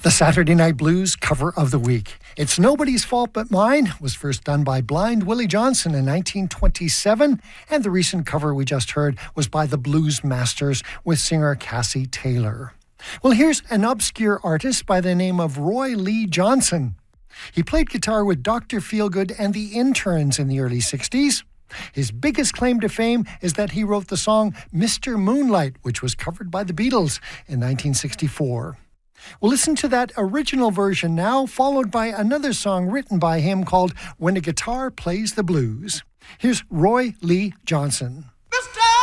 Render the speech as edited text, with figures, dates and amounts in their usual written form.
The Saturday Night Blues cover of the week. It's Nobody's Fault But Mine was first done by Blind Willie Johnson in 1927, and the recent cover we just heard was by the Blues Masters with singer Cassie Taylor. Well, here's an obscure artist by the name of Roy Lee Johnson. He played guitar with Dr. Feelgood and the Interns in the early 60s. His biggest claim to fame is that he wrote the song Mr. Moonlight, which was covered by the Beatles in 1964. We'll listen to that original version now, followed by another song written by him called When a Guitar Plays the Blues. Here's Roy Lee Johnson.